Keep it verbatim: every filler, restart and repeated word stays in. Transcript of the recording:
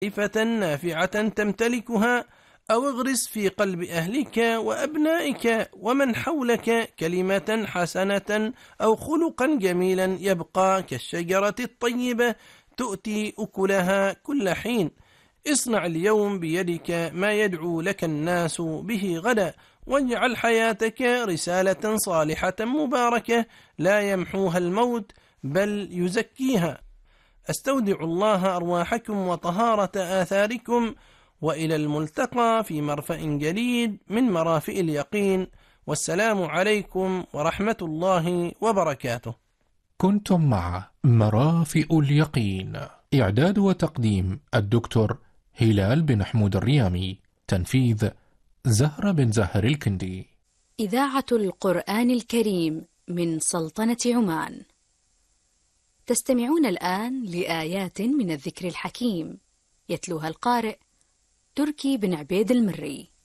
معرفة نافعة تمتلكها، أو اغرس في قلب أهلك وأبنائك ومن حولك كلمة حسنة أو خلقا جميلا يبقى كالشجرة الطيبة تؤتي أكلها كل حين. اصنع اليوم بيدك ما يدعو لك الناس به غدا، واجعل حياتك رسالة صالحة مباركة لا يمحوها الموت بل يزكيها. أستودع الله أرواحكم وطهارة آثاركم، وإلى الملتقى في مرفأ جديد من مرافئ اليقين، والسلام عليكم ورحمة الله وبركاته. كنتم مع مرافئ اليقين، إعداد وتقديم الدكتور هلال بن حمود الريامي، تنفيذ زهرة بن زهر الكندي. إذاعة القرآن الكريم من سلطنة عمان. تستمعون الآن لآيات من الذكر الحكيم، يتلوها القارئ تركي بن عبيد المري.